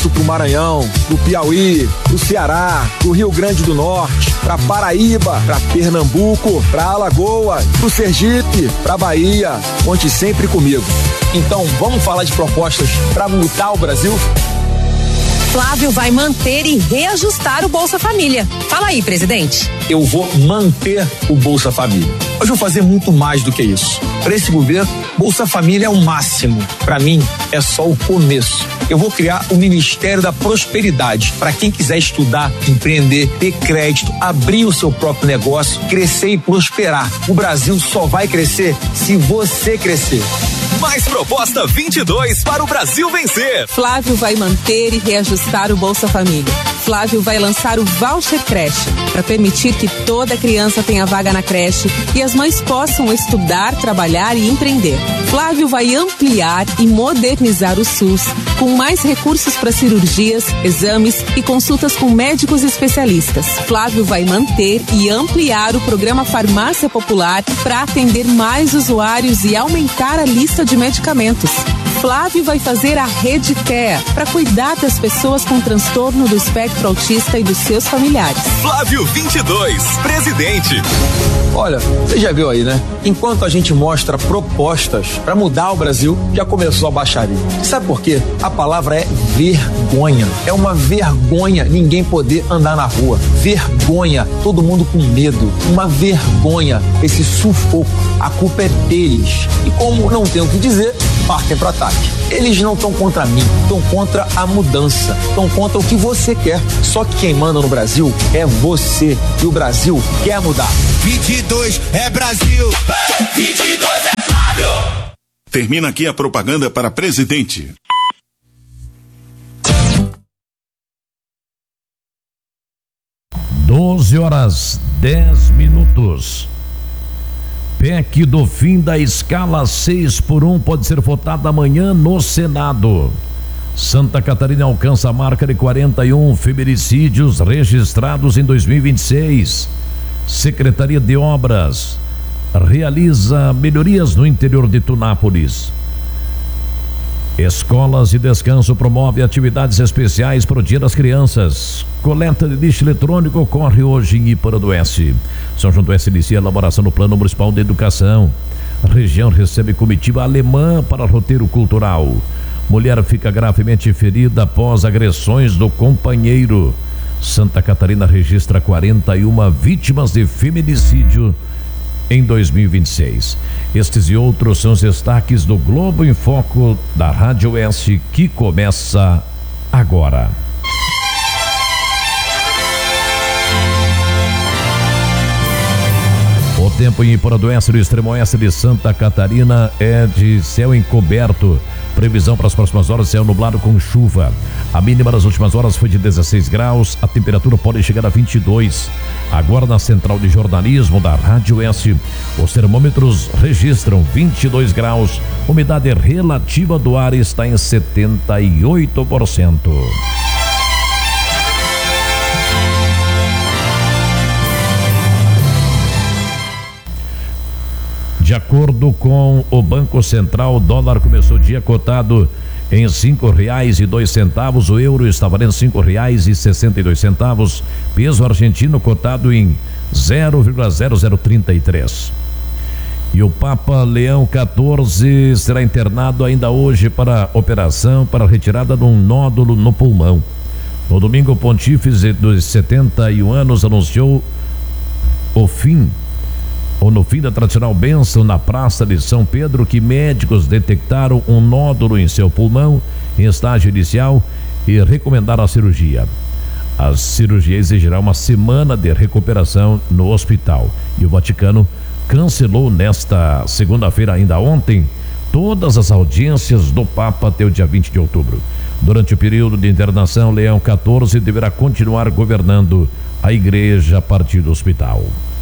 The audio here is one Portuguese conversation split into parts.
abraço pro Maranhão, pro Piauí, pro Ceará, pro Rio Grande do Norte, pra Paraíba, pra Pernambuco, pra Alagoas, pro Sergipe, pra Bahia. Conte sempre comigo. Então, vamos falar de propostas para mudar o Brasil? Flávio vai manter e reajustar o Bolsa Família. Fala aí, presidente. Eu vou manter o Bolsa Família. Mas vou fazer muito mais do que isso. Para esse governo, Bolsa Família é o máximo. Para mim, é só o começo. Eu vou criar o Ministério da Prosperidade para quem quiser estudar, empreender, ter crédito, abrir o seu próprio negócio, crescer e prosperar. O Brasil só vai crescer se você crescer. Mais Proposta 22 para o Brasil vencer. Flávio vai manter e reajustar o Bolsa Família. Flávio vai lançar o Voucher Creche para permitir que toda criança tenha vaga na creche e as mães possam estudar, trabalhar e empreender. Flávio vai ampliar e modernizar o SUS com mais recursos para cirurgias, exames e consultas com médicos especialistas. Flávio vai manter e ampliar o programa Farmácia Popular para atender mais usuários e aumentar a lista de medicamentos. Flávio vai fazer a Rede TEA para cuidar das pessoas com transtorno do espectro autista e dos seus familiares. Flávio 22, presidente. Olha, você já viu aí, né? Enquanto a gente mostra propostas para mudar o Brasil, já começou a baixaria. Sabe por quê? A palavra é vergonha. É uma vergonha ninguém poder andar na rua. Vergonha, todo mundo com medo. Uma vergonha, esse sufoco. A culpa é deles. E como não tem o que dizer, partem para ataque. Eles não estão contra mim, estão contra a mudança, estão contra o que você quer. Só que quem manda no Brasil é você. E o Brasil quer mudar. 22 é Brasil. 22 é Flávio. Termina aqui a propaganda para presidente. (12 horas 10 minutos). PEC do fim da escala 6x1 pode ser votada amanhã no Senado. Santa Catarina alcança a marca de 41 feminicídios registrados em 2026. Secretaria de Obras realiza melhorias no interior de Tunápolis. Escolas de Descanso promove atividades especiais para o Dia das Crianças. Coleta de lixo eletrônico ocorre hoje em Iparanduense. São João do Oeste inicia a elaboração do Plano Municipal de Educação. A região recebe comitiva alemã para roteiro cultural. Mulher fica gravemente ferida após agressões do companheiro. Santa Catarina registra 41 vítimas de feminicídio em 2026. Estes e outros são os destaques do Globo em Foco da Rádio Oeste, que começa agora. O tempo em Iparanduense, no extremo oeste de Santa Catarina, é de céu encoberto. Previsão para as próximas horas, céu nublado com chuva. A mínima das últimas horas foi de 16 graus, a temperatura pode chegar a 22. Agora na central de jornalismo da Rádio Oeste, os termômetros registram 22 graus, umidade relativa do ar está em 78%. De acordo com o Banco Central, o dólar começou o dia cotado em R$5,02, o euro está valendo R$5,62, peso argentino cotado em 0,0033. E o Papa Leão XIV será internado ainda hoje para operação para retirada de um nódulo no pulmão. No domingo, o pontífice dos 71 anos anunciou no fim da tradicional bênção na Praça de São Pedro, que médicos detectaram um nódulo em seu pulmão em estágio inicial e recomendaram a cirurgia. A cirurgia exigirá uma semana de recuperação no hospital. E o Vaticano cancelou nesta segunda-feira, ainda ontem, todas as audiências do Papa até o dia 20 de outubro. Durante o período de internação, Leão XIV deverá continuar governando a igreja a partir do hospital.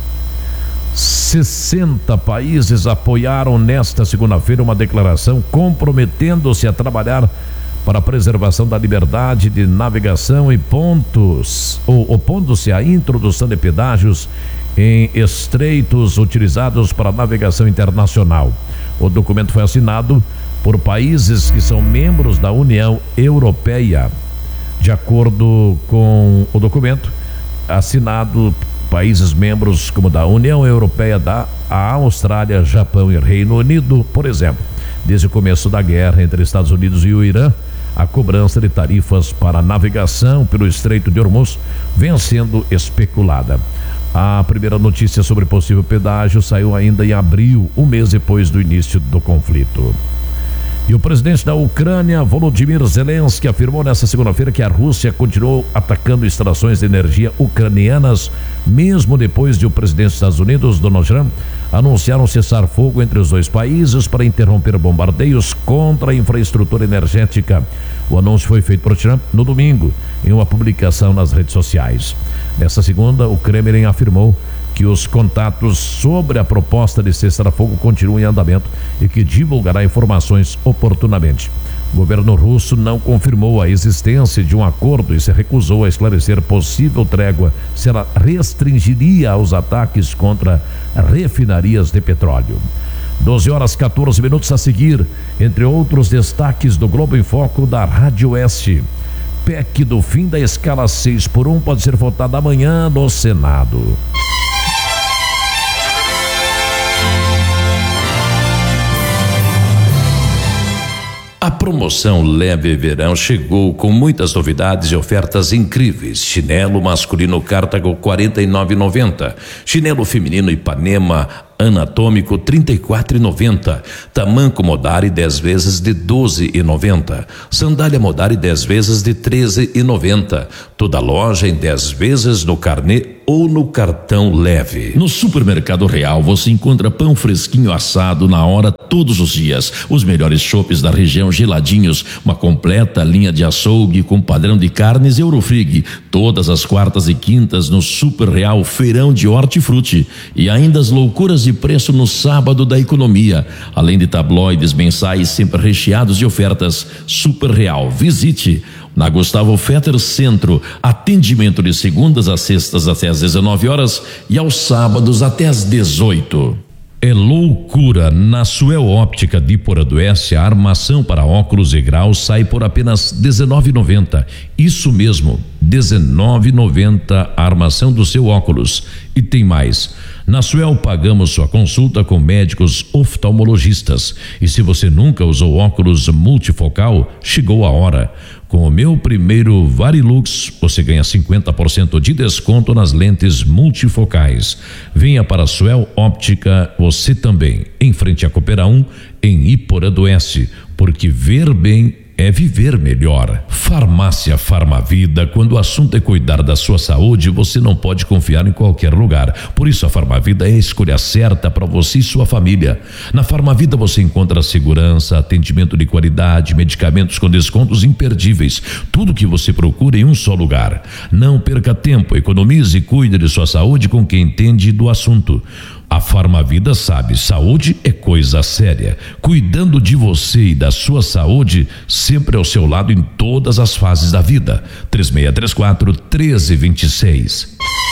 60 países apoiaram nesta segunda-feira uma declaração comprometendo-se a trabalhar para a preservação da liberdade de navegação e opondo-se à introdução de pedágios em estreitos utilizados para navegação internacional. O documento foi assinado por países que são membros da União Europeia. De acordo com o documento assinado, países membros como da União Europeia, a Austrália, Japão e Reino Unido, por exemplo, desde o começo da guerra entre Estados Unidos e o Irã, a cobrança de tarifas para a navegação pelo Estreito de Hormuz vem sendo especulada. A primeira notícia sobre possível pedágio saiu ainda em abril, um mês depois do início do conflito. E o presidente da Ucrânia, Volodymyr Zelensky, afirmou nesta segunda-feira que a Rússia continuou atacando instalações de energia ucranianas, mesmo depois de o presidente dos Estados Unidos, Donald Trump, anunciar um cessar-fogo entre os dois países para interromper bombardeios contra a infraestrutura energética. O anúncio foi feito por Trump no domingo, em uma publicação nas redes sociais. Nesta segunda, o Kremlin afirmou que os contatos sobre a proposta de cessar-fogo continuam em andamento e que divulgará informações oportunamente. O governo russo não confirmou a existência de um acordo e se recusou a esclarecer possível trégua se ela restringiria os ataques contra refinarias de petróleo. 12h14 a seguir, entre outros destaques do Globo em Foco da Rádio Oeste. PEC do fim da escala 6x1 pode ser votada amanhã no Senado. A promoção Leve Verão chegou com muitas novidades e ofertas incríveis. Chinelo masculino Cartago 49,90. Chinelo feminino Ipanema anatômico 34,90. Tamanco Modari 10 vezes de 12,90. Sandália Modari 10 vezes de 13,90. Toda loja em 10 vezes no carnê ou no cartão leve. No Supermercado Real você encontra pão fresquinho assado na hora todos os dias. Os melhores chopes da região geladinhos, uma completa linha de açougue com padrão de carnes Eurofrig. Todas as quartas e quintas no Super Real Feirão de Hortifruti. E ainda as loucuras de preço no sábado da economia, além de tabloides mensais sempre recheados de ofertas. Super Real, visite. Na Gustavo Fetter Centro, atendimento de segundas a sextas até às 19 horas e aos sábados até às 18. É loucura! Na Suel Óptica de Iporanduense, a armação para óculos e graus sai por apenas R$19,90. Isso mesmo, R$19,90 a armação do seu óculos. E tem mais. Na Suel pagamos sua consulta com médicos oftalmologistas. E se você nunca usou óculos multifocal, chegou a hora. Com o meu primeiro Varilux, você ganha 50% de desconto nas lentes multifocais. Venha para a Suel Óptica, você também, em frente à Coopera 1, em Iporanduense, porque ver bem é viver melhor. Farmácia Farmavida, quando o assunto é cuidar da sua saúde, você não pode confiar em qualquer lugar. Por isso a Farmavida é a escolha certa para você e sua família. Na Farmavida você encontra segurança, atendimento de qualidade, medicamentos com descontos imperdíveis. Tudo que você procura em um só lugar. Não perca tempo, economize e cuide de sua saúde com quem entende do assunto. A Farmavida sabe, saúde é coisa séria. Cuidando de você e da sua saúde, sempre ao seu lado em todas as fases da vida. 3634-1326.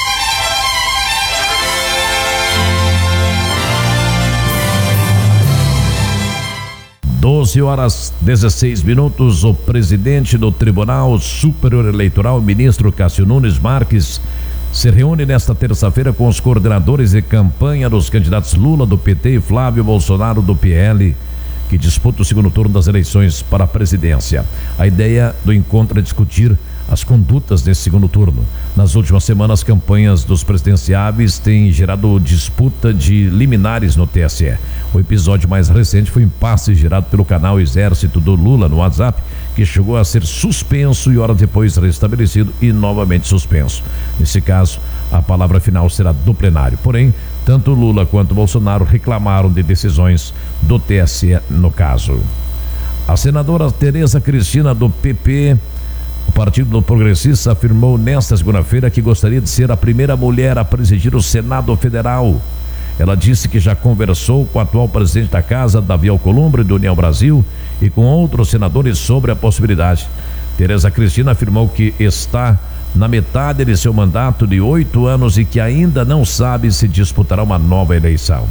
Doze horas 16 minutos. O presidente do Tribunal Superior Eleitoral, ministro Cássio Nunes Marques, se reúne nesta terça-feira com os coordenadores de campanha dos candidatos Lula do PT e Flávio Bolsonaro do PL, que disputam o segundo turno das eleições para a presidência. A ideia do encontro é discutir as condutas desse segundo turno. Nas últimas semanas, campanhas dos presidenciáveis têm gerado disputa de liminares no TSE. O episódio mais recente foi um impasse gerado pelo canal Exército do Lula no WhatsApp, que chegou a ser suspenso e horas depois restabelecido e novamente suspenso. Nesse caso, a palavra final será do plenário. Porém, tanto Lula quanto Bolsonaro reclamaram de decisões do TSE no caso. A senadora Tereza Cristina do PP, o Partido Progressista, afirmou nesta segunda-feira que gostaria de ser a primeira mulher a presidir o Senado Federal. Ela disse que já conversou com o atual presidente da casa, Davi Alcolumbre, do União Brasil, e com outros senadores sobre a possibilidade. Tereza Cristina afirmou que está na metade de seu mandato de 8 anos e que ainda não sabe se disputará uma nova eleição.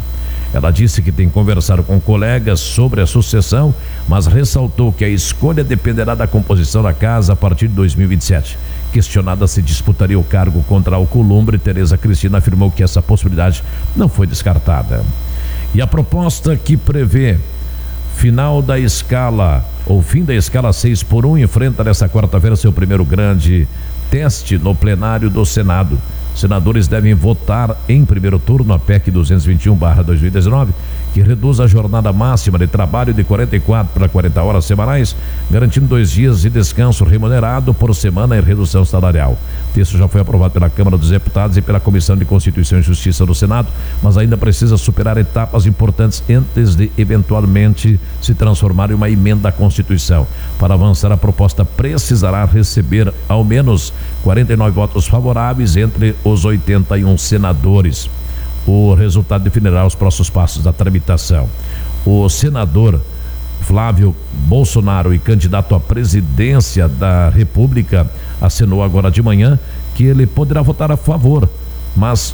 Ela disse que tem conversado com colegas sobre a sucessão, mas ressaltou que a escolha dependerá da composição da casa a partir de 2027. Questionada se disputaria o cargo contra Alcolumbre, Tereza Cristina afirmou que essa possibilidade não foi descartada. E a proposta que prevê final da escala, ou fim da escala 6x1, enfrenta nesta quarta-feira seu primeiro grande teste no plenário do Senado. Senadores devem votar em primeiro turno a PEC 221/2019, que reduz a jornada máxima de trabalho de 44 para 40 horas semanais, garantindo 2 dias de descanso remunerado por semana e redução salarial. O texto já foi aprovado pela Câmara dos Deputados e pela Comissão de Constituição e Justiça do Senado, mas ainda precisa superar etapas importantes antes de eventualmente se transformar em uma emenda à Constituição. Para avançar, a proposta precisará receber ao menos 49 votos favoráveis entre os 81 senadores. O resultado definirá os próximos passos da tramitação. O senador Flávio Bolsonaro e candidato à presidência da República assinou agora de manhã que ele poderá votar a favor, mas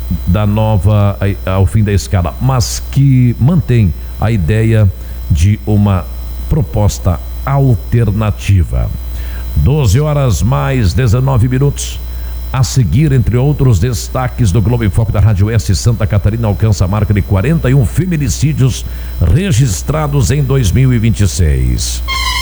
ao fim da escala, mas que mantém a ideia de uma proposta alternativa. 12h mais 19 minutos. A seguir, entre outros destaques do Globo em Foco da Rádio S, Santa Catarina alcança a marca de 41 feminicídios registrados em 2026.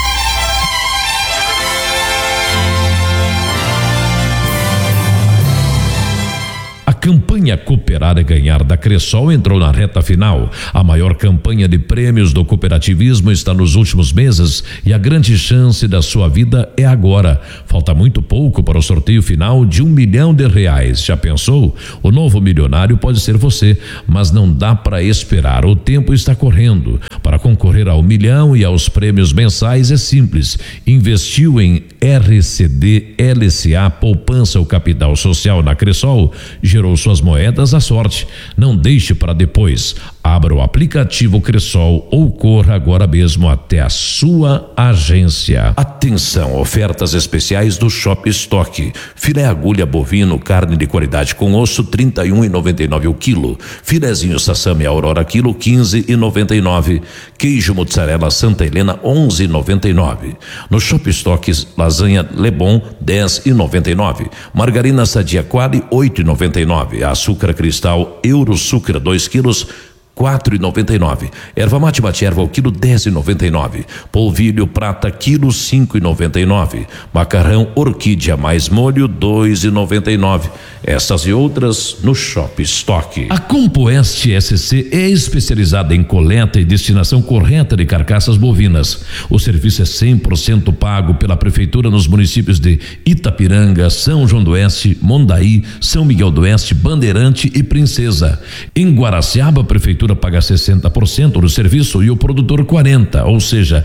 A campanha Cooperar e Ganhar da Cressol entrou na reta final. A maior campanha de prêmios do cooperativismo está nos últimos meses e a grande chance da sua vida é agora. Falta muito pouco para o sorteio final de R$1 milhão. Já pensou? O novo milionário pode ser você, mas não dá para esperar. O tempo está correndo. Para concorrer ao 1 milhão e aos prêmios mensais é simples. Investiu em RCD, LCA, poupança ou capital social na Cressol, gerou suas moedas à sorte. Não deixe para depois. Abra o aplicativo Cressol ou corra agora mesmo até a sua agência. Atenção, ofertas especiais do Shop Stock. Filé agulha bovino, carne de qualidade com osso, R$31,99 o quilo. Filezinho Sassami Aurora quilo, R$15,99. Queijo mozzarella Santa Helena, R$11,99. No Shop Stock, lasanha Lebon, R$10,99. Margarina Sadia Quali, R$8,99. Açúcar cristal Eurosucra 2 quilos, R$4,99. Erva mate erva o quilo, R$10,99. Polvilho prata quilo, R$5,99. Macarrão orquídea mais molho, R$2,99. Essas e outras no Shop Stock. A Compoeste SC é especializada em coleta e destinação correta de carcaças bovinas. O serviço é 100% pago pela prefeitura nos municípios de Itapiranga, São João do Oeste, Mondaí, São Miguel do Oeste, Bandeirante e Princesa. Em Guaraciaba, a prefeitura paga 60% do serviço e o produtor 40%, ou seja,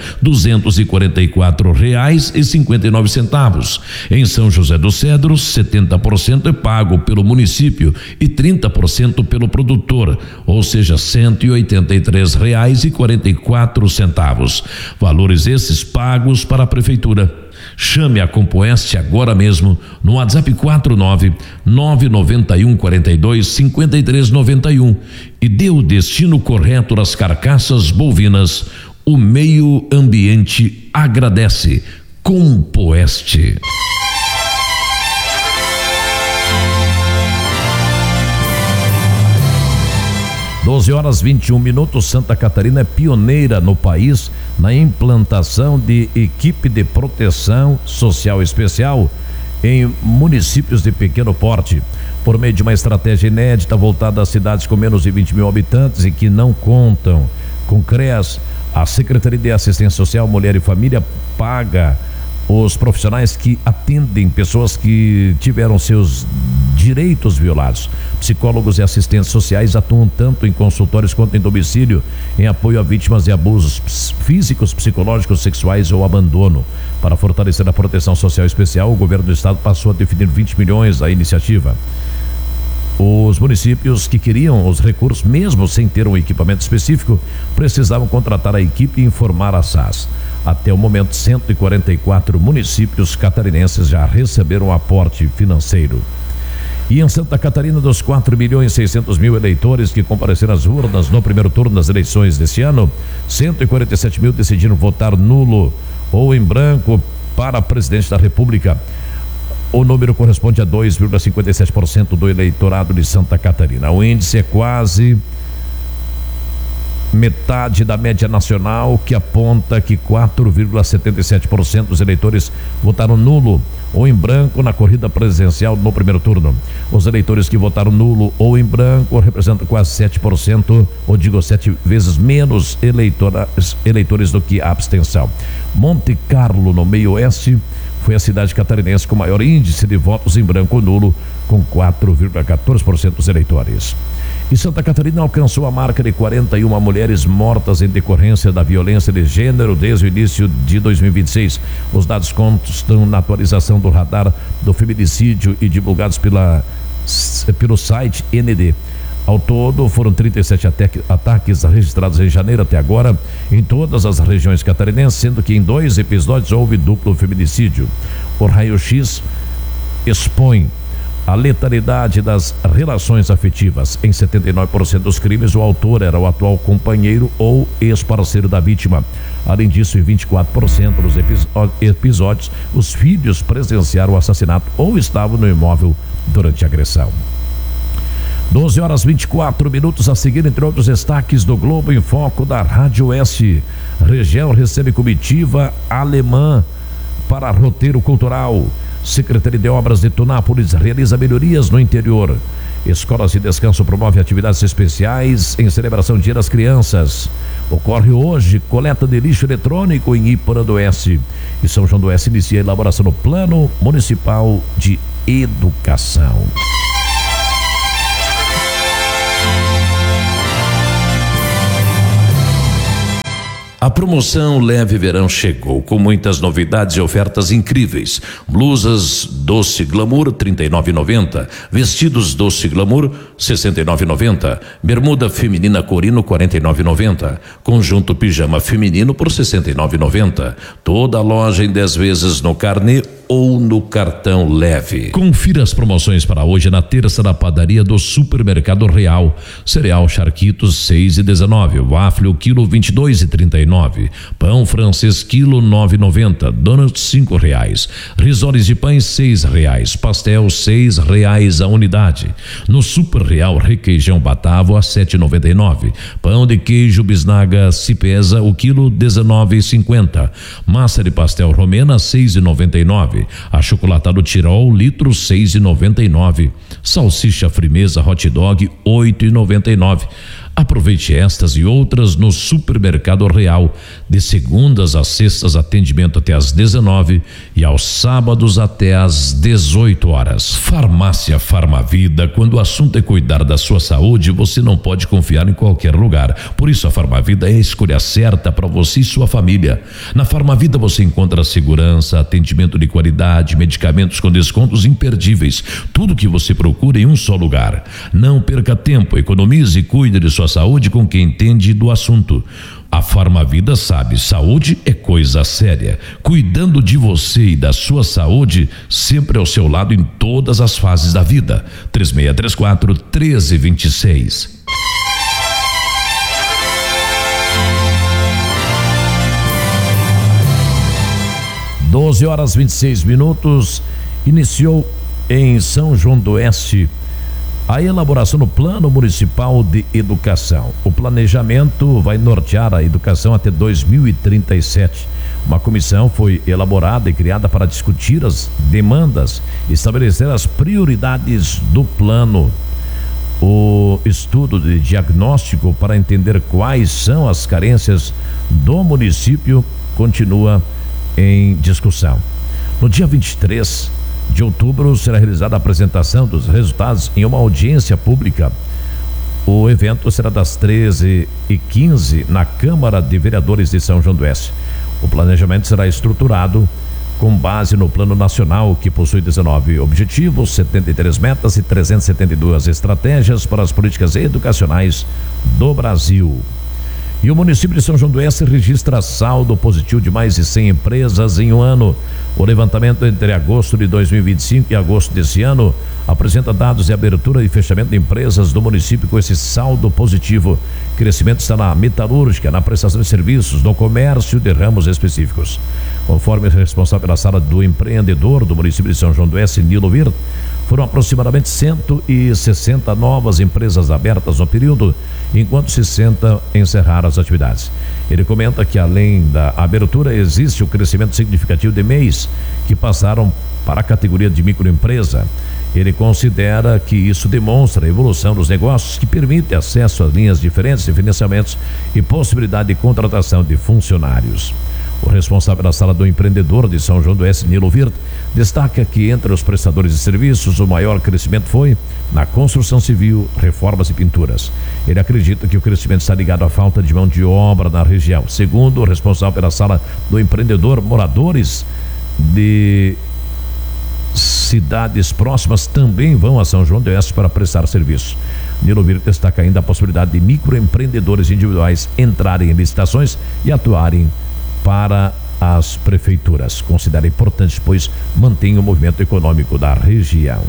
R$244,59. Em São José dos Cedros, 70% é pago pelo município e 30% pelo produtor, ou seja, R$183,44. Valores esses pagos para a prefeitura. Chame a Compoeste agora mesmo no WhatsApp 49991425391 e dê o destino correto das carcaças bovinas. O meio ambiente agradece. Compoeste. 12h21. Santa Catarina é pioneira no país na implantação de equipe de proteção social especial em municípios de pequeno porte. Por meio de uma estratégia inédita voltada às cidades com menos de 20 mil habitantes e que não contam com CREAS, a Secretaria de Assistência Social, Mulher e Família paga os profissionais que atendem pessoas que tiveram seus direitos violados. Psicólogos e assistentes sociais atuam tanto em consultórios quanto em domicílio em apoio a vítimas de abusos físicos, psicológicos, sexuais ou abandono. Para fortalecer a proteção social especial, o governo do estado passou a definir 20 milhões à iniciativa. Os municípios que queriam os recursos, mesmo sem ter um equipamento específico, precisavam contratar a equipe e informar a SAS. Até o momento, 144 municípios catarinenses já receberam aporte financeiro. E em Santa Catarina, dos 4.600.000 eleitores que compareceram às urnas no primeiro turno das eleições deste ano, 147 mil decidiram votar nulo ou em branco para presidente da República. O número corresponde a 2,57% do eleitorado de Santa Catarina. O índice é quase metade da média nacional, que aponta que 4,77% dos eleitores votaram nulo ou em branco na corrida presidencial no primeiro turno. Os eleitores que votaram nulo ou em branco representam quase 7%, ou digo 7 vezes menos eleitores do que a abstenção. Monte Carlo, no meio oeste, foi a cidade catarinense com maior índice de votos em branco ou nulo, com 4,14% dos eleitores. E Santa Catarina alcançou a marca de 41 mulheres mortas em decorrência da violência de gênero desde o início de 2026. Os dados constam na atualização do radar do feminicídio e divulgados pelo site ND. Ao todo, foram 37 ataques registrados em janeiro até agora, em todas as regiões catarinenses, sendo que em 2 episódios houve duplo feminicídio. O raio-x expõe a letalidade das relações afetivas. Em 79% dos crimes, o autor era o atual companheiro ou ex-parceiro da vítima. Além disso, em 24% dos episódios, os filhos presenciaram o assassinato ou estavam no imóvel durante a agressão. 12h24 a seguir, entre outros destaques do Globo em Foco da Rádio Oeste. Região recebe comitiva alemã para roteiro cultural. Secretaria de Obras de Tunápolis realiza melhorias no interior. Escolas de Descanso promove atividades especiais em celebração do Dia das Crianças. Ocorre hoje coleta de lixo eletrônico em Ípora do Oeste. E São João do Oeste inicia a elaboração do Plano Municipal de Educação. A promoção Leve Verão chegou com muitas novidades e ofertas incríveis. Blusas Doce Glamour R$ 39,90, vestidos Doce Glamour R$ 69,90, bermuda feminina Corino R$ 49,90, conjunto pijama feminino por R$ 69,90. Toda a loja em 10 vezes no carnê ou no cartão Leve. Confira as promoções para hoje na terça da padaria do Supermercado Real. Cereal Charquitos 6,19, Wafle quilo 22,39, pão francês quilo 9,90, donuts R$5, risoles de pães R$6, pastel R$6 a unidade. No Super Real, requeijão Batavo a 7,99, pão de queijo Bisnaga Cipesa o quilo 19,50, massa de pastel romena 6,99, achocolatado Tirol litro 6,99, salsicha Frimeza hot dog 8,99. Aproveite estas e outras no Supermercado Real, de segundas a sextas atendimento até às 19 e aos sábados até às 18 horas. Farmácia Farmavida, quando o assunto é cuidar da sua saúde, você não pode confiar em qualquer lugar. Por isso a Farmavida é a escolha certa para você e sua família. Na Farmavida você encontra segurança, atendimento de qualidade, medicamentos com descontos imperdíveis, tudo que você procura em um só lugar. Não perca tempo, economize e cuide de sua saúde com quem entende do assunto. A Farmavida sabe, saúde é coisa séria. Cuidando de você e da sua saúde, sempre ao seu lado em todas as fases da vida. 3634-1326. Doze horas 26 minutos. Iniciou em São João do Oeste a elaboração do Plano Municipal de Educação. O planejamento vai nortear a educação até 2037. Uma comissão foi elaborada e criada para discutir as demandas e estabelecer as prioridades do plano. O estudo de diagnóstico para entender quais são as carências do município continua em discussão. No dia 23 de outubro será realizada a apresentação dos resultados em uma audiência pública. O evento será das 13h15 na Câmara de Vereadores de São João do Oeste. O planejamento será estruturado com base no Plano Nacional, que possui 19 objetivos, 73 metas e 372 estratégias para as políticas educacionais do Brasil. E o município de São João do Oeste registra saldo positivo de mais de 100 empresas em um ano. O levantamento entre agosto de 2025 e agosto desse ano apresenta dados de abertura e fechamento de empresas do município com esse saldo positivo. O crescimento está na metalúrgica, na prestação de serviços, no comércio de ramos específicos. Conforme o responsável pela sala do empreendedor do município de São João do Oeste, Nilo Virt, foram aproximadamente 160 novas empresas abertas no período, enquanto 60 encerraram as atividades. Ele comenta que, além da abertura, existe o crescimento significativo de MEIs que passaram para a categoria de microempresa. Ele considera que isso demonstra a evolução dos negócios que permite acesso a linhas diferentes de financiamentos e possibilidade de contratação de funcionários. O responsável da sala do empreendedor de São João do Oeste, Nilo Virt, destaca que entre os prestadores de serviços o maior crescimento foi na construção civil, reformas e pinturas. Ele acredita que o crescimento está ligado à falta de mão de obra na região. Segundo o responsável pela sala do empreendedor, moradores de cidades próximas também vão a São João do Oeste para prestar serviço. Nilo Virt destaca ainda a possibilidade de microempreendedores individuais entrarem em licitações e atuarem para as prefeituras. Considera importante, pois mantém o movimento econômico da região.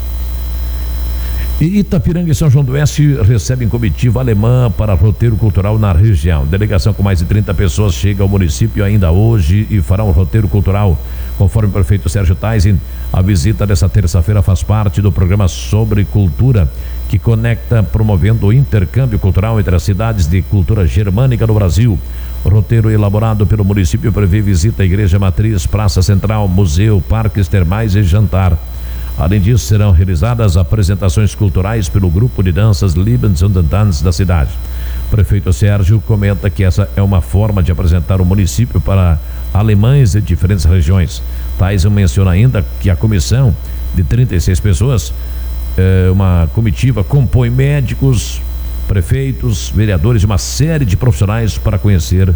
E Itapiranga e São João do Oeste recebem comitiva alemã para roteiro cultural na região. Delegação com mais de 30 pessoas chega ao município ainda hoje e fará um roteiro cultural. Conforme o prefeito Sérgio Taisin, a visita dessa terça-feira faz parte do programa Sobre Cultura, que conecta promovendo o intercâmbio cultural entre as cidades de cultura germânica no Brasil. O roteiro elaborado pelo município prevê visita à Igreja Matriz, Praça Central, Museu, Parques Termais e jantar. Além disso, serão realizadas apresentações culturais pelo grupo de danças Libens und Tanz da cidade. O prefeito Sérgio comenta que essa é uma forma de apresentar o município para alemães de diferentes regiões. Tyson menciona ainda que a comissão de 36 pessoas, uma comitiva, compõe médicos, prefeitos, vereadores e uma série de profissionais para conhecer